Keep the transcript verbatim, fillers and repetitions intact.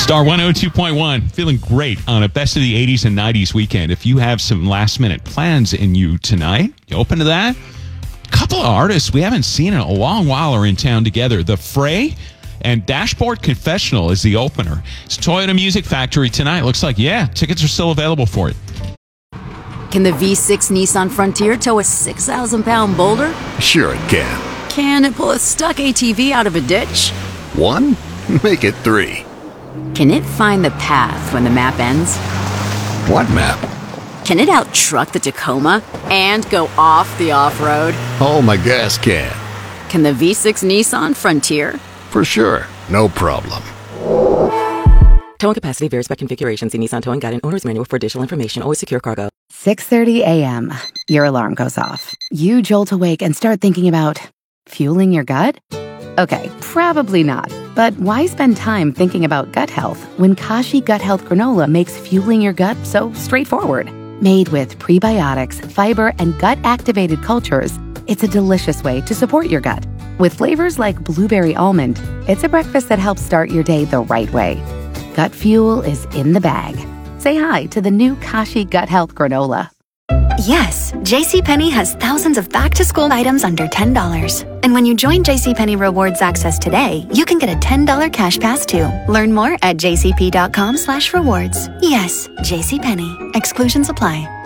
Star one oh two point one, feeling great on a best of the eighties and nineties weekend. If you have some last minute plans in you tonight, you open to that? A couple of artists we haven't seen in a long while are in town together. The Fray and Dashboard Confessional is the opener. It's Toyota Music Factory tonight. Looks like, yeah, tickets are still available for it. Can the V six Nissan Frontier tow a six thousand pound boulder? Sure it can. Can it pull a stuck A T V out of a ditch? One? Make it three. Can it find the path when the map ends? What map? Can it out-truck the Tacoma and go off the off-road? Oh, my gas can. Can the V six Nissan Frontier? For sure. No problem. Towing capacity varies by configuration. See Nissan Towing Guide and Owner's Manual for additional information. Always secure cargo. six thirty a.m. Your alarm goes off. You jolt awake and start thinking about fueling your gut? Okay, probably not. But why spend time thinking about gut health when Kashi Gut Health Granola makes fueling your gut so straightforward? Made with prebiotics, fiber, and gut-activated cultures, it's a delicious way to support your gut. With flavors like blueberry almond, it's a breakfast that helps start your day the right way. Gut fuel is in the bag. Say hi to the new Kashi Gut Health Granola. Yes, JCPenney has thousands of back-to-school items under ten dollars. And when you join JCPenney Rewards Access today, you can get a ten dollars cash pass too. Learn more at jcp.com slash rewards. Yes, JCPenney. Exclusions apply.